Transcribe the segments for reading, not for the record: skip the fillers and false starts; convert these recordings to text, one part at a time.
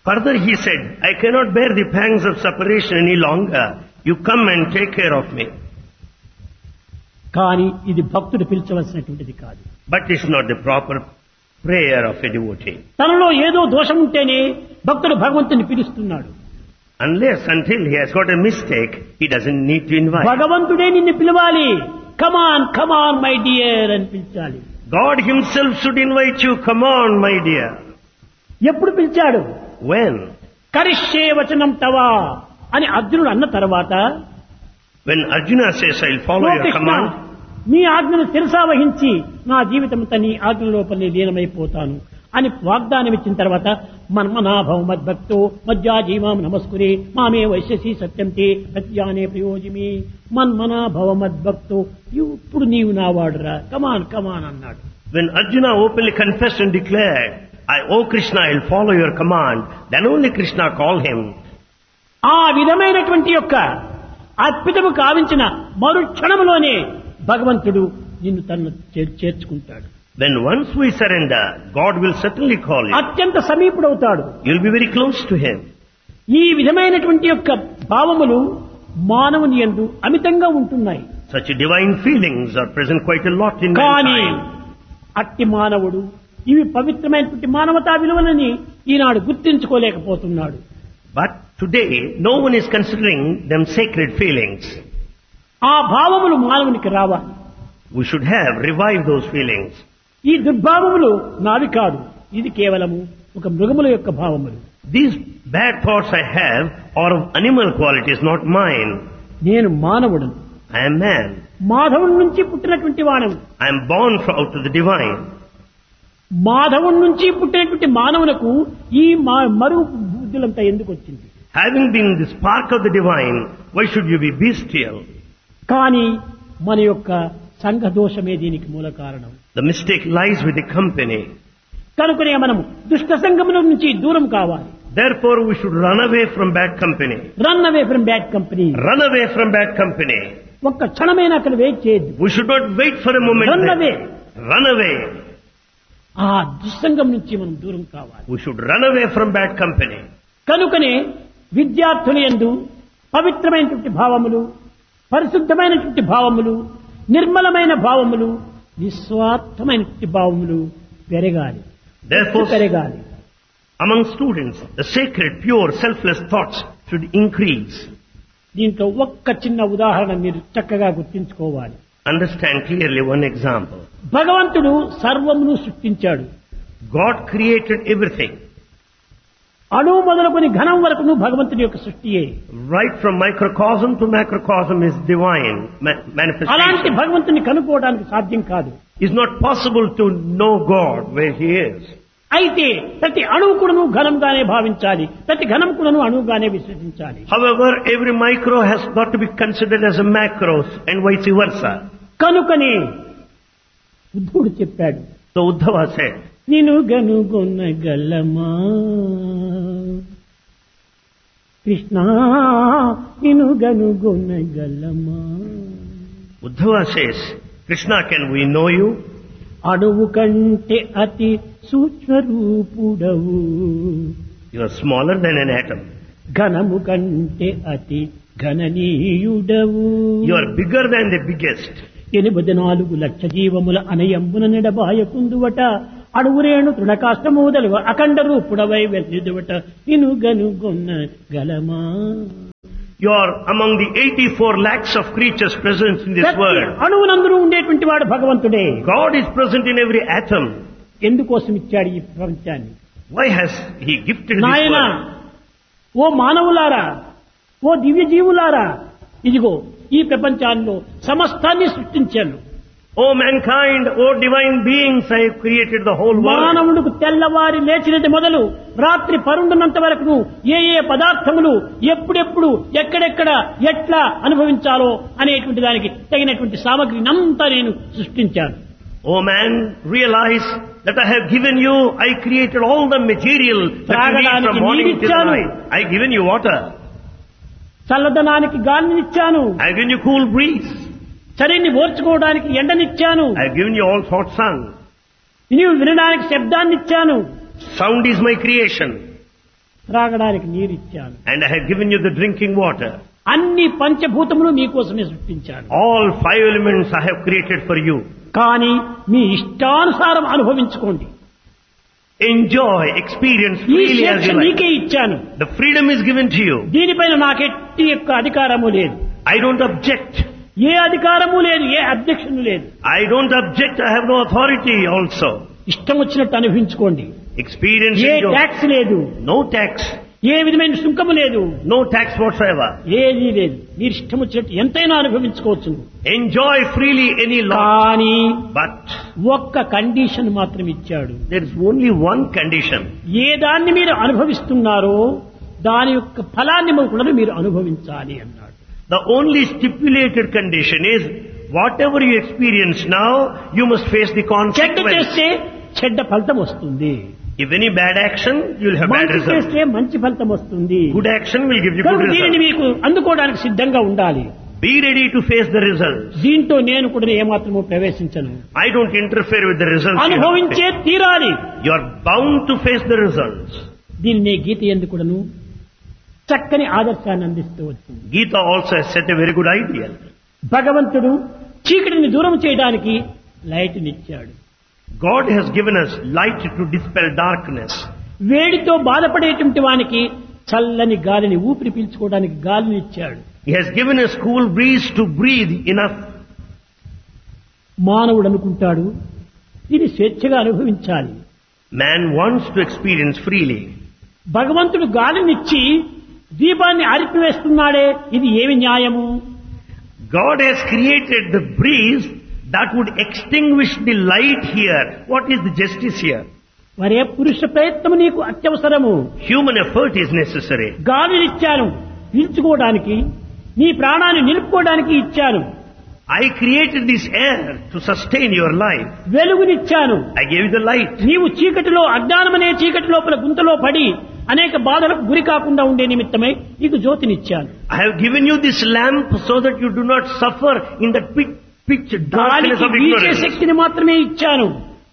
Further he said, I cannot bear the pangs of separation any longer. You come and take care of me. కానీ ఇది భక్తుడు పిలిచవలసినటువంటిది కాదు. But it's not the proper prayer of a devotee. తనలో ఏదో దోషం ఉంటేనే భక్తుడు భగవంతుని పిలుస్తున్నాడు. Unless until he has got a mistake, he doesn't need to invite. భగవంతుడే నిన్ను పిలవాలి. కమాన్ మై డియర్ అని పిలిచాలి. God himself should invite you. Come on, my dear. ఎప్పుడు పిలిచాడు? When? కరిష్యే వచనం తవా అని అర్జునుడు అన్న తర్వాత, When Arjuna says, I'll follow "oh your Krishna, command, నీ ఆజ్ఞను శిరసావహించి నా జీవితంతో నీ ఆజ్ఞ లోపలనే లీనమైపోతాను అని వాగ్దానం ఇచ్చిన తర్వాత, మన్మనాభవ మద్భక్తో మజ్జాజీమాం నమస్కురే మామే వైశ్యసి సత్యంతే ప్రత్యానే ప్రయోజిమి. మన్మనాభవ మద్భక్తో, ఇప్పుడు నీవు నా వాడురా, కమాన్ అన్నాడు. when Arjuna openly confessed and declared, O Krishna, I'll follow your command, then only Krishna called him. ఆ విధమైనటువంటి యొక్క అద్భుతము కావించిన మరుక్షణంలోనే భగవంతుడు నిన్ను తను చేర్చుకుంటాడు. When once we surrender, God will certainly call you. అత్యంత సమీపుడవుతాడు. You'll be very close to him. ఈ విధమైనటువంటి యొక్క భావములు మానవుని యందు అమితంగా ఉంటున్నాయి. Such divine feelings are present quite a lot in కానీ mankind. అట్టి మానవుడు ఇవి పవిత్రమైనటువంటి మానవతా విలువలని ఈనాడు గుర్తించుకోలేకపోతున్నాడు. But today, no one is considering them sacred feelings. ఆ భావములు మానవునికి రావాలి. We should have revived those feelings. ఈ దుర్భావములు నావి కాదు, ఇది కేవలము ఒక మృగముల యొక్క భావములు. These bad thoughts I have are of animal qualities, not mine. నేను మానవుడు, I am man. మాధవుని నుంచి పుట్టినటువంటి వాడను. I am born out of the divine. మాధవుని నుంచి పుట్టినటువంటి మానవులకు ఈ మరుగు బుద్ధులంతా ఎందుకు వచ్చింది? Having been the spark of the divine, why should you be bestial? కానీ మన యొక్క సంఘ దోషమే దీనికి మూల కారణం. The mistake lies with the company. కనుకనే మనము దుష్ట సంఘముల నుంచి దూరం కావాలి. Therefore we should run away from bad company. Run away from bad company. Run away from bad company. ఒక్క క్షణమైనా అక్కడ వెయిట్ చేయొద్దు. We should not wait for a moment. Run there. away. Run away. ఆ దుస్సంగం నుంచి మనం దూరం కావాలి. We should run away from bad company. కనుకనే విద్యార్థుల యందు పవిత్రమైనటువంటి భావములు, పరిశుద్ధమైనటువంటి భావములు, నిర్మలమైన భావములు, నిస్వార్థమైనటువంటి భావములు పెరగాలి. Therefore, పెరగాలి. among students, the sacred, pure, selfless thoughts should increase. దీంట్లో ఒక్క చిన్న ఉదాహరణ మీరు చక్కగా గుర్తించుకోవాలి. Understand clearly one example. భగవంతుడు సర్వమును సృష్టించాడు. God created everything. అణువు మొదలుకొని ఘనం వరకును భగవంతుడి యొక్క సృష్టియే. Right from microcosm to macrocosm is divine అలాంటి manifestation. భగవంతుని కనుక్కోవడానికి సాధ్యం కాదు. It's not possible to know God where He is. అయితే ప్రతి అణువు కూడాను ఘనంగానే భావించాలి, ప్రతి ఘనం కూడాను అణువుగానే విశ్వసించాలి. However, every micro has got to be considered as a macro and vice versa. కనుకనే ఉద్ధవుడు చెప్పాడు, So Uddhava said, నిన్ను గనుగొనగలమా కృష్ణ, నిన్ను గనుగొనగలమా. Uddhava says, Krishna, can we know you? అణువు కంటే అతి సూక్ష్మరూపుడవు, You are smaller than an atom. ఘనము కంటే అతి ఘననీయుడవు. You are bigger than the biggest. 84 లక్ష జీవముల అనయంబున నిడబాయకుందువట, అడుగురేణు తృణకాష్టమూదలు అఖండ రూపుడవై వెలిదువట, నిను గనుగొన్న గలమా. You are among the 84 lakhs of creatures present in this world. అణువునందరూ ఉండేటువంటి వాడు భగవంతుడే. God is present in every atom. ఎందుకోసం ఇచ్చాడు ఈ ప్రపంచాన్ని? Why has He gifted this నాయన, world? ఓ మానవులారా, ఓ దివ్య జీవులారా, ఇదిగో ఈ ప్రపంచాల్లో సమస్తాన్ని సృష్టించాను. O mankind, O divine beings, I have created the whole world. మానవుడికి తెల్లవారి లేచినది మొదలు రాత్రి పరుండున్నంత వరకు ఏ ఏ పదార్థములు ఎప్పుడెప్పుడు ఎక్కడెక్కడ ఎట్లా అనుభవించాలో అనేటువంటి దానికి తగినటువంటి సామగ్రిని అంతా నేను సృష్టించాను. O man, realize that I have given you, I created all the material that you need from morning till night. I have given you water. చల్లదనానికి గాలినిచ్చాను. I have given you cool breeze. చలిని ఓర్చుకోవడానికి ఎండనిచ్చాను. I have given you all hot sun. నీవు వినడానికి శబ్దాన్నిచ్చాను. Sound is my creation. త్రాగడానికి నీరు ఇచ్చాను. And I have given you the drinking water. అన్ని పంచభూతములు మీకోసమే సృష్టించాను. All 5 elements I have created for you. కానీ మీ ఇష్టానుసారం అనుభవించుకోండి. Enjoy, experience ఈ freely as స్వేచ్ఛ you like. నీకే ఇచ్చాను. The freedom is given to you. దీనిపైన నాకెట్టి యొక్క అధికారము లేదు. I don't object. ఏ అధికారము లేదు, ఏ అబ్జెక్షన్ లేదు. I don't object. I have no authority also. ఇష్టం వచ్చినట్టు అనుభవించుకోండి. Experience ఏ enjoy. ట్యాక్స్ లేదు, No tax. ఏ విధమైన సుంకము లేదు, No tax whatsoever. ఏదీ లేదు. మీరు ఇష్టం వచ్చినట్టు ఎంతైనా అనుభవించుకోవచ్చు. Enjoy freely any law. కానీ But ఒక్క కండిషన్ మాత్రం ఇచ్చాడు. there is only one condition. ఏ దాన్ని మీరు అనుభవిస్తున్నారో దాని యొక్క ఫలాన్ని కూడా మీరు అనుభవించాలి అన్నాడు. The only stipulated condition is whatever you experience now, you must face the చెడ్డ consequence. చేస్తే చెడ్డ ఫలితం వస్తుంది, If any bad action, you will have bad మంచి result. చేస్తే మంచి ఫలితం వస్తుంది. Good action will give you good కనుక దీనిని result. మీకు అందుకోవడానికి సిద్ధంగా ఉండాలి. Be ready to face the results. దీంతో నేను కూడా ఏమాత్రమూ ప్రవేశించను. I don't interfere with the results. you have to అనుభవించే face. తీరాలి. You are bound to face the results. దీనినే గీత ఎందుకును చక్కని ఆదర్శాన్ని అందిస్తూ వచ్చింది. Gita also has set a very good ideal. భగవంతుడు చీకటిని దూరం చేయడానికి light నిచ్చాడు. God has given us light to dispel darkness. వేడితో బాధపడేటువంటి వానికి చల్లని గాలిని ఊపిరి పీల్చుకోవడానికి గాలిని ఇచ్చాడు. He has given us cool breeze to breathe enough. మానవుడు అనుకుంటాడు ఇది స్వేచ్ఛగా అనుభవించాలి. Man wants to experience freely. భగవంతుడు గాలినిచ్చి దీపాన్ని ఆరిపివేస్తున్నాడే, ఇది ఏమి న్యాయము? God has created the breeze that would extinguish the light here. What is the justice here? మరే పురుష ప్రయత్నం నీకు అత్యవసరము. Human effort is necessary. గాలినిచ్చాను పీల్చుకోవడానికి, నీ ప్రాణాన్ని నిలుపుకోవడానికి ఇచ్చాను. I created this air to sustain your life. వెలుగునిచ్చాను. I gave you the light. నీవు చీకటిలో అజ్ఞానమనే చీకటి లోపల గుంతలో పడి అనేక బాధలకు గురి కాకుండా ఉండే నిమిత్తమై నీకు జ్యోతినిచ్చాను. I have given you this lamp so that you do not suffer in the pitch darkness గాలికి of వీచే ignorance. శక్తిని మాత్రమే ఇచ్చాను.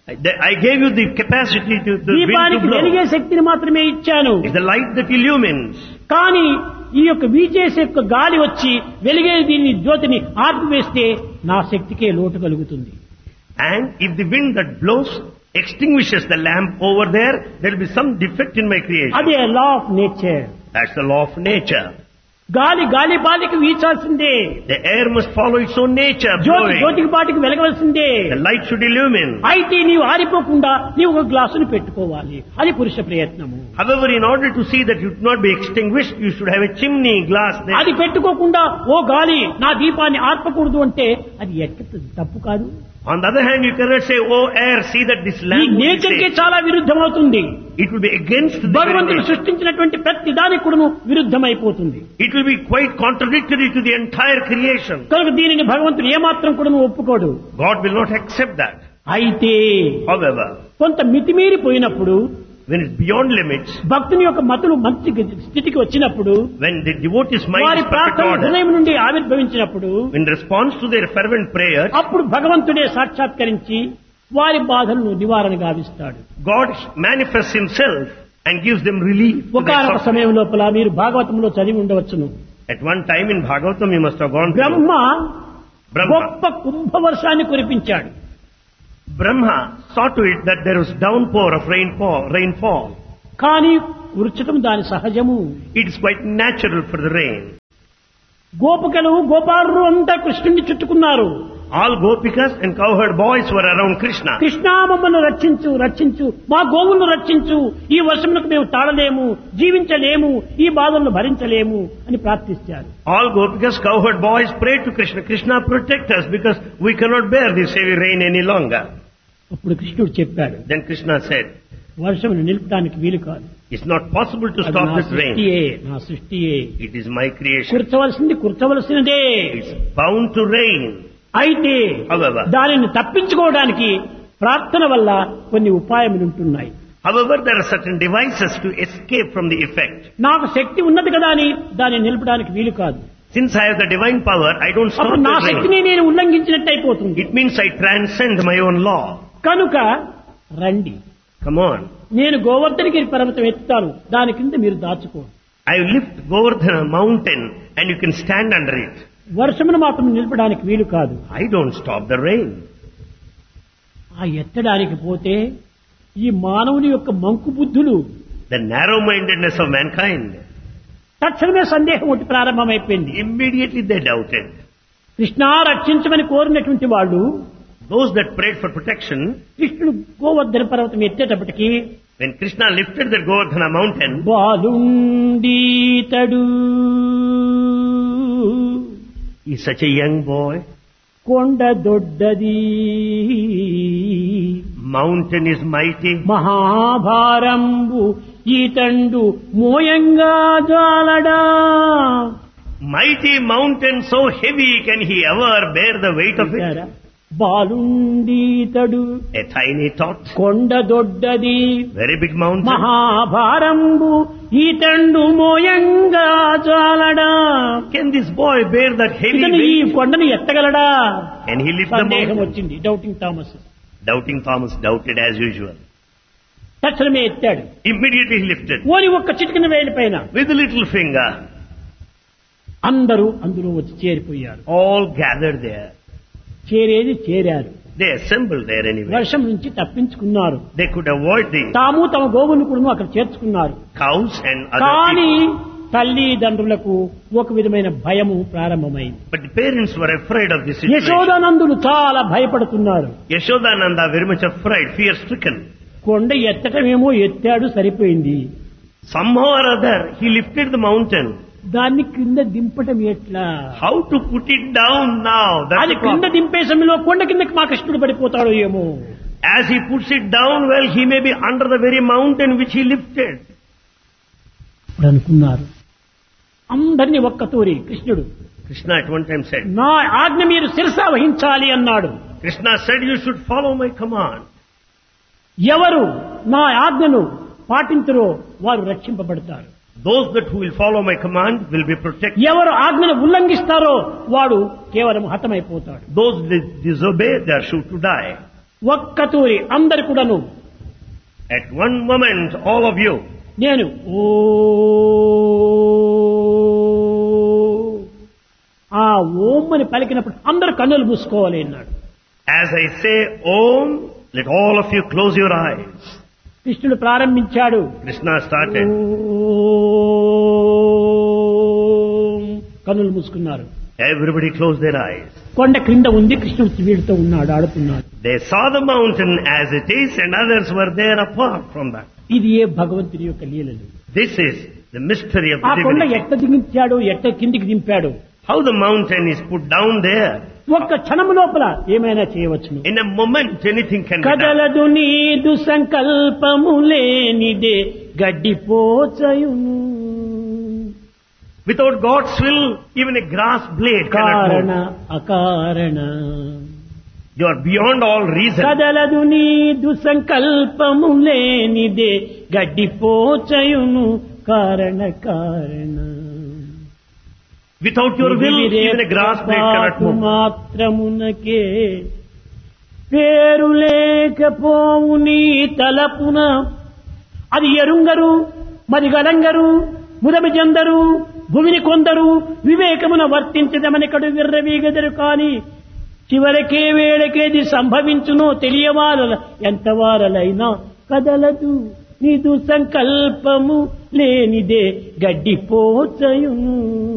I gave you the capacity to the wind to దీపానికి వెలిగే blow. శక్తిని మాత్రమే ఇచ్చాను. It's the light that illumines. కానీ ఈ యొక్క వీచేసే యొక్క గాలి వచ్చి వెలిగే దీన్ని జ్యోతిని ఆర్పివేస్తే నా శక్తికే లోటు కలుగుతుంది. And if the wind that blows extinguishes the lamp over there will be some defect in my creation. అదే law of nature. That's the law of nature. గాలి గాలి బాటికి వీచాల్సిందే, The air must follow its own nature, Jyothi blowing. జ్యోతికి బాటికి వెలగవలసిందే. The light should illumine. అయితే నీవు ఆరిపోకుండా నీవు ఒక గ్లాసుని పెట్టుకోవాలి, అది పురుష ప్రయత్నము. However, in order to see that you do not be extinguished, you should have a chimney glass there. అది పెట్టుకోకుండా ఓ గాలి నా దీపాన్ని ఆర్పకూడదు అంటే అది ఎక్కడ తప్పు కాదు. On the other hand, you cannot say, oh air, see that this ఈ lamp will be nature K safe. చాలా విరుద్ధమవుతుంది. It will be against the very భగవంతుడు nature. సృష్టించినటువంటి ప్రతి దానికి కూడాను విరుద్ధమైపోతుంది. It will be quite contradictory to the entire creation. కనుక దీనిని భగవంతుడు ఏమాత్రం కూడాను ఒప్పుకోడు. God will not accept that. అయితే However, కొంత మితిమీరిపోయినప్పుడు, when it's beyond limits, భక్తుని యొక్క మతులు మంచి స్థితికి వచ్చినప్పుడు, when the devotee's mind వారి is perfect ప్రార్థన order, హృదయం నుండి ఆవిర్భవించినప్పుడు in response to their fervent prayer, అప్పుడు భగవంతుడే సాక్షాత్కరించి వారి బాధలను నివారణ గావిస్తాడు. God manifests himself and gives them relief. to their ఒకనొక suffering. సమయం లోపల మీరు భాగవతంలో చదివి ఉండవచ్చును. At one time in Bhagavatam you must have gone Brahma Brahma. గొప్ప కుంభవర్షాన్ని కురిపించాడు. Brahma saw to it that there was downpour of rainfall. కానీ కురచటం దాని సహజము. It is quite natural for the rain. గోపికలు గోపాలురు అంతా కృష్ణుని చుట్టుకున్నారు. All gopikas and cowherd boys were around Krishna. Krishna మమ్మల్ని రక్షించు రక్షించు, మా గోవులను రక్షించు, ఈ వర్షములకు మేము తాళలేము, జీవించలేము, ఈ బాధలను భరించలేము అని ప్రార్థిస్తారు. All gopikas, cowherd boys prayed to Krishna. Krishna, protect us because we cannot bear this heavy rain any longer. అప్పుడు కృష్ణుడు చెప్పాడు, Then Krishna said, వర్షమును నిలుపడానికి వీలు కాదు. it's not possible to అది stop నా this rain. సృష్టియే, నా సృష్టియే. It is my creation. కురచవలసింది కురచవలసినదే. It's bound to rain. అయితే However, దానిని తప్పించుకోవడానికి ప్రార్థన వల్ల కొన్ని ఉపాయములు ఉంటున్నాయి. however, there are certain devices to escape from the effect. నాకు శక్తి ఉన్నది కదా అని దానిని నిలపడానికి వీలు కాదు. Since I have the divine power, I don't stop అప్పుడు నా the rain. శక్తిని నేను ఉల్లంఘించినట్టు అయిపోతుంది. It means I transcend my own law. కనుక రండి, Come on. నేను గోవర్ధనగిరి పర్వతం ఎత్తుతాను, దాని కింద మీరు దాచుకోండి. I will lift Govardhana mountain and you can stand under it. వర్షమును మాత్రం నిలపడానికి వీలు కాదు. I don't stop the rain. ఆ ఎత్తడానికి పోతే ఈ మానవుని యొక్క మంకు బుద్ధులు, The narrow-mindedness of mankind. తక్షణమే సందేహం ఒకటి ప్రారంభమైపోయింది. Immediately they doubted. కృష్ణ రక్షించమని కోరినటువంటి వాళ్ళు, Those that prayed for protection, కృష్ణుడు గోవర్ధన పర్వతం ఎత్తేటప్పటికి when Krishna lifted the Govardhana mountain, బాలుండీతడు, he's such a young boy. కొండ దొడ్డది, Mountain is mighty. మహాభారంబు ఈతండు మోయంగా జాలడా. Mighty mountain so heavy, can he ever bear the weight of it? బాలుండీతడు, A tiny tot, కొండ దొడ్డది, very big mountain. మహాభారంబు ఈతండు మోయంగా జాలడా. Can this boy bear that heavy ఇతను ఈ weight? కొండను ఎత్తగలడా? Can he lift the సందేహం mountain? వచ్చింది doubting Thomas. Doubting Thomas doubted as usual. తక్షణమే ఎత్తాడు. Immediately he lifted. ఓని ఒక్క చిటికిన వేలి పైన With a little finger, అందరూ అందులో వచ్చి చేరిపోయారు. all gathered there. చేరేది చేరారు. They assembled there anyway. వర్షం నుంచి తప్పించుకున్నారు. They could avoid the తాము తమ గోవును కూడా అక్కడ చేర్చుకున్నారు. cows and other కానీ people. తల్లిదండ్రులకు ఒక విధమైన భయము ప్రారంభమైంది. But the parents were afraid of this situation. యశోదానందులు చాలా భయపడుతున్నారు. Yashodananda very much afraid, fear-stricken. కొండ ఎత్తటమేమో ఎత్తాడు, సరిపోయింది. Somehow or other, he lifted the mountain. దాన్ని క్రింద దింపటం ఎట్లా? How to put it down now? That's అది the క్రింద problem. దింపే సమయంలో కొండ కిందకి మా కృష్ణుడు పడిపోతాడో ఏమో. As he puts it down, well, he may be under the very mountain which he lifted. ఇప్పుడు అనుకున్నారు. అందరినీ ఒక్కతూరి కృష్ణుడు Krishna at one time said, నా ఆజ్ఞ మీరు శిరసా వహించాలి అన్నాడు. Krishna said, you should follow my command. ఎవరు నా ఆజ్ఞను పాటించరో వారు రక్షింపబడతారు. Those that who will follow my command will be protected. ఎవరు ఆజ్ఞను ఉల్లంఘిస్తారో వాడు కేవలం హతమైపోతాడు. Those that disobey, they are sure to die. ఒక్కతూరి అందరు కూడాను At one moment, all of you, నేను ఓ ఆ ఓం అని పలికినప్పుడు అందరు కన్నులు మూసుకోవాలి అన్నాడు. as I say Om, let all of you close your eyes. కృష్ణుడు ప్రారంభించాడు. Krishna started. ఓం, కన్నులు మూసుకున్నారు. Everybody closed their eyes. కొండ క్రింద ఉంది, కృష్ణుడు వీడితో ఉన్నాడు, ఆడుతున్నాడు. They saw the mountain as it is and others were there apart from that. ఇది ఏ భగవంతుని యొక్క లీలలు. This is the mystery of ఆ the కొండ divinity. ఎట్ట దిగించాడు, ఎట్ట కిందికి దింపాడు. How the mountain is put down there. ఒక్క క్షణము లోపల ఏమైనా చేయవచ్చును. In a moment, anything can be done. కదలదు నీదు సంకల్పము లేనిదే గడ్డిపోచయును. Without God's will, even a grass blade కారణ cannot move. అకారణ You are beyond all reason. కదలదు నీదు సంకల్పము లేనిదే గడ్డిపోచయును. కారణ కారణ Without your will, even a grass blade cannot move. మాత్రమునకే పేరు లేకపోవు నీ తలపున. అది ఎరుంగరు మరి గలంగరు ముదమి జందరు భూమిని కొందరు వివేకమున వర్తించదమనికడు విర్రవీగదరు కాని చివరకే వేళకేది సంభవించునో తెలియవార ఎంతవారలైనా కదలదు నీదు సంకల్పము లేనిదే గడ్డిపోచయును.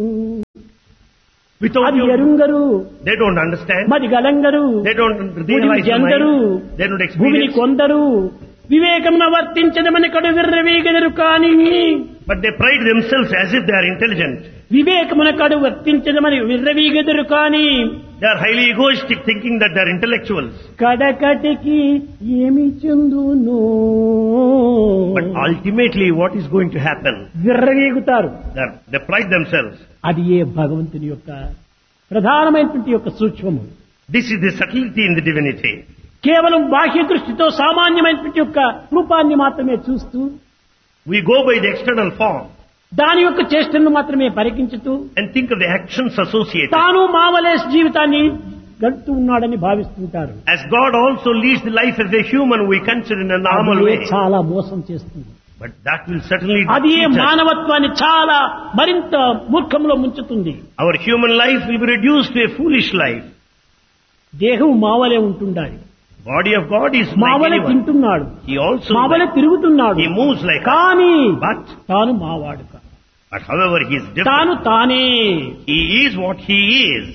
Without అది your, ఎరుంగరు they don't understand. మరి గలంగరు They don't భూమిని realize the జందరు mind. They don't భూమిని experience. కొందరు వివేకమున వర్తించదమనికడు విర్రవీగదరు కాని But they pride themselves as if they are intelligent. వివేకమునకడు వర్తించదమని విర్రవీగదరు కాని They are highly egoistic, thinking that they are intellectuals. కడకటికి ఏమి చెందును. But ultimately, what is going to happen? విర్రవీగుతారు. They pride themselves. అది ఏ భగవంతుని యొక్క ప్రధానమైనటువంటి యొక్క సూక్ష్మము. This is the subtlety in the divinity. కేవలం బాహ్య దృష్టితో సామాన్యమైనటువంటి యొక్క రూపాన్ని మాత్రమే చూస్తూ We go by the external form దాని యొక్క చేష్టలను మాత్రమే పరికించుతూ and think of the actions associated. తాను మామలేస్ జీవితాన్ని గడుపుతూ ఉన్నాడని భావిస్తుంటారు. As God also leads the life as a human, we consider in a normal way. చాలా మోసం చేస్తుంది. But that will certainly అది cheat us. మానవత్వాన్ని చాలా మరింత మూర్ఖంలో ముంచుతుంది. Our human life will be reduced to a foolish life. దేహం మావలే ఉంటుండాలి. Body of God is like మావలే anyone. తింటున్నాడు, He also మావలే తిరుగుతున్నాడు. he moves like us. కానీ But తాను మావాడు కాదు. however he is different. తాను తానే. He is what he is.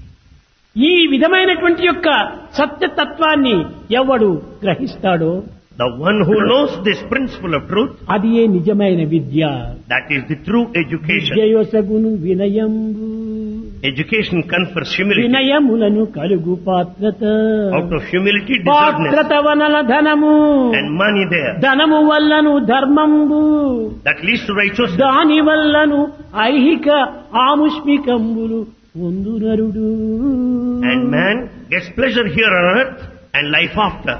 ఈ విధమైనటువంటి యొక్క సత్యతత్వాన్ని ఎవడు గ్రహిస్తాడో The one who knows this principle of truth, అది ఏ నిజమైన విద్య. that is the true education. విద్యయొసగును వినయంబు, Education confers humility. వినయములను కలుగు పాత్రత. Out of humility, deservedness. పాత్రత వనల ధనము, And money there. ధనము వల్లను ధర్మంబు, That leads to righteousness. దాని వల్లను ఐహిక ఆముష్మికంబులు పొందునరుడు. And man gets pleasure here on earth and life after.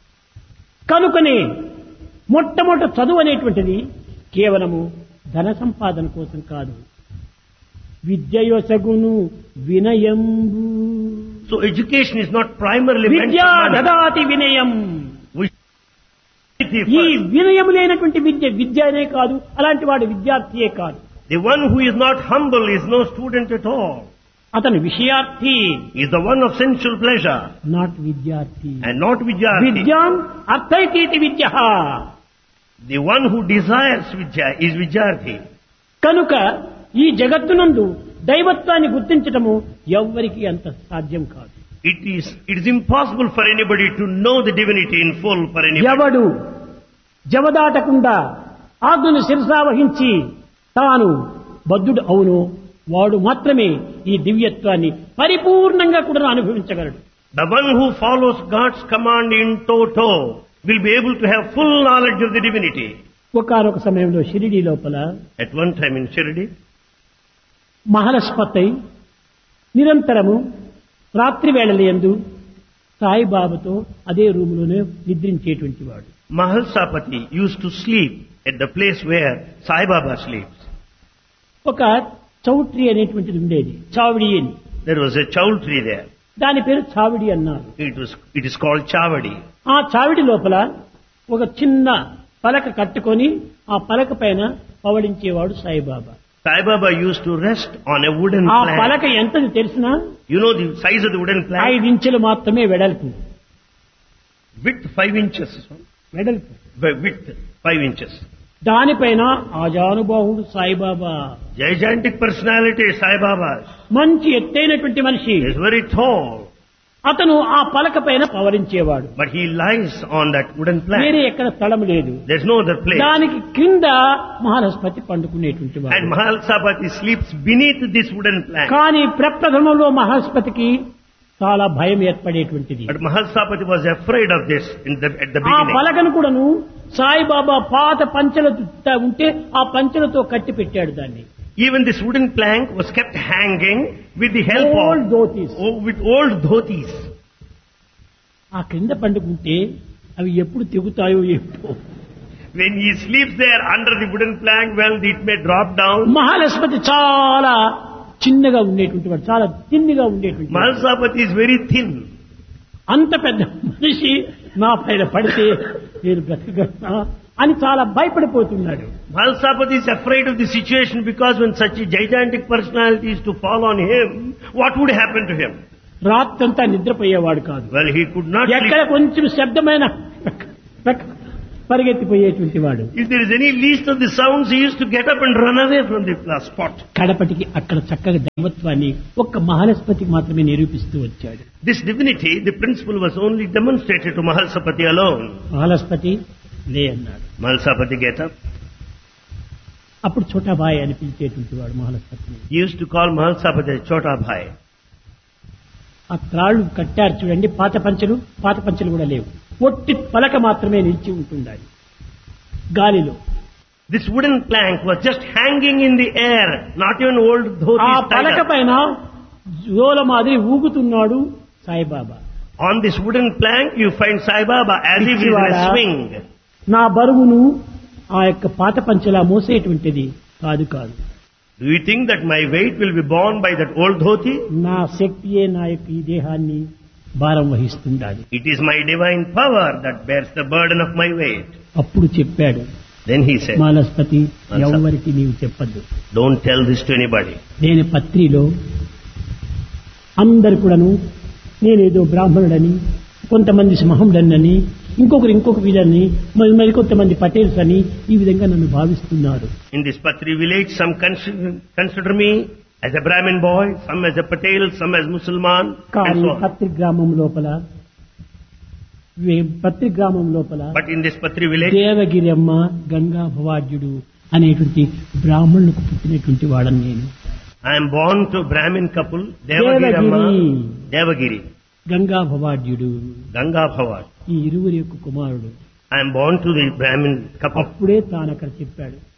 కనుకనే మొట్టమొదట చదువు అనేటువంటిది కేవలము ధన సంపాదన కోసం కాదు. విద్యయొసగును వినయంబు. So education is not primarily meant విద్యా for money. దదాతి వినయం. We ఈ వినయము లేనటువంటి విద్య అనే కాదు, అలాంటి వాడు విద్యార్థియే కాదు. The one who is not humble is no student at all. అతను విషయార్థి, He is the one of sensual pleasure not విద్యార్థి. and not vidyarthi. విద్యాం అర్థైతీతి Vidya. The one who desires vidya is vidyarthi. కనుక ఈ జగత్తునందు దైవత్వాన్ని గుర్తించటము ఎవ్వరికి అంత సాధ్యం కాదు. It is impossible for anybody to know the divinity in full for anybody. ఎవడు జవదాటకుండా ఆజ్ఞను శిరసావహించి తాను బద్ధుడు అవును, వాడు మాత్రమే ఈ దివ్యత్వాన్ని పరిపూర్ణంగా కూడా అనుభవించగలడు. The one who follows God's command in toto will be able to have full knowledge of the divinity. ఒకానొక సమయంలో షిరిడీ లోపల At one time in Shirdi, మహాలస్పతై నిరంతరము రాత్రి వేళలందు సాయిబాబాతో అదే రూములోనే నిద్రించేటువంటి వాడు. Mahalsapati used to sleep at the place where Sai Baba sleeps. ఒక చౌట్రీ అనేటువంటిది ఉండేది, చావిడి అని. There was a chowl tree there. దాని పేరు చావిడి అన్నారు. It is called Chavadi. ఆ చావిడి లోపల ఒక చిన్న పలక కట్టుకొని ఆ పలక పైన పవళించేవాడు Saibaba. Sai Baba used to rest on a wooden ఆ plank. పలక ఎంతది తెలిసినా You know the size of the wooden plank? 5 ఇంచులు మాత్రమే వెడల్పు. Width 5 inches. వెడల్పు. Width 5 inches. దానిపైన ఆజానుబాహుడు Saibaba, Gigantic personality Sai Baba. మంచి ఎత్తైనటువంటి మనిషి. He is very tall. అతను ఆ పలక పైన పవరించేవాడు. But he lies on that wooden plank. వేరే ఎక్కడ స్థలం లేదు. There's no other place. దానికి కింద మహాలస్పతి పండుకునేటువంటి And వాడు. Mahalsapati sleeps beneath this wooden plank. కానీ ప్రప్రథమంలో మహాలస్పతికి చాలా భయం ఏర్పడేటువంటిది. But Mahalsapati was afraid of this at the ఆ beginning. పలకను కూడాను సాయిబాబా పాత పంచెలతో ఉంటే ఆ పంచెలతో కట్టి పెట్టాడు దాన్ని. Even this wooden plank was kept hanging with the help Old of dhotis. with old dhotis. ఆ క్రింద పండుకుంటే అవి ఎప్పుడు తెగుతాయో ఏమో. When he sleeps there under the wooden plank, well, it may drop down. మహాలస్పతి చాలా చిన్నగా ఉండేటువంటి వాడు, చాలా తిన్నిగా ఉండేటువంటి వాడు. Mahalsapati is very thin. అంత పెద్ద మనిషి నా పైన పడితే నేను బ్రతకగలనా అని చాలా భయపడిపోతున్నాడు. Mahalsapati is afraid of the situation because when such a gigantic personality is to fall on him, what would happen to him? రాత్రంతా నిద్రపోయేవాడు కాదు. Well, he could not ఎక్కడ sleep. కొంచెం శబ్దమైన పరిగెత్తిపోయేటువంటి వాడు. If there is any least of the sounds, he used to get up and run away from the spot. కడపటికి అక్కడ చక్కగా దైవత్వాన్ని ఒక్క మహాలస్పతికి మాత్రమే నిరూపిస్తూ వచ్చాడు. This divinity, the principle was only demonstrated to Mahalsapati alone. మహాలస్పతి లే అన్నాడు. Mahalsapati get up. అప్పుడు చోటాబాయ్ అని పిలిచేటువంటి వాడు మహాలస్పతిని. He used to call Mahalsapati Chota Bhai. ఆ త్రాళ్ళు కట్టారు చూడండి, పాత పంచెలు కూడా లేవు, ఒట్టి పలక మాత్రమే నిలిచి ఉంటుండాలి గాలిలో. This wooden plank was just hanging in the air, not even old ఆ dhotis. పలక tied up. పైన జోల మాదిరి ఊగుతున్నాడు Saibaba. On this wooden plank, you find Sai Baba as if he is in a పిచ్చివాడా, swing. నా బరువును ఆ యొక్క పాత పంచెలా మోసేటువంటిది కాదు. Do you think that my weight will be borne by that old dhoti? నా శక్తియే నా యొక్క ఈ దేహాన్ని భారం వహిస్తుండాలి. It is my divine power that bears the burden of my weight. అప్పుడు చెప్పాడు, Then he said, మాలస్పతి, ఎవరికి నీవు చెప్పద్దు. don't tell this to anybody. నేను పత్రిలో అందరు కూడాను నేనేదో బ్రాహ్మణుడని, కొంతమంది సింహండని, ఇంకొక వీళ్ళని, మరి కొంతమంది పటేల్స్ అని ఈ విధంగా నన్ను భావిస్తున్నారు. In this Patri village, some consider me as a Brahmin boy, some as a Patel, some as Musalman, and కానీ so on. పత్రి గ్రామం లోపల But in this Patri village, Devagiramma, Ganga భవాడ్యుడు అనేటువంటి బ్రాహ్మణులకు పుట్టినటువంటి వాడని నేను. I am born to Brahmin couple, Devagiri, Ganga భవాడ్యుడు, Ganga Bhavad. ఈ ఇరువురి యొక్క కుమారుడు. I am born to the Brahmin couple. అప్పుడే తాను అక్కడ చెప్పాడు,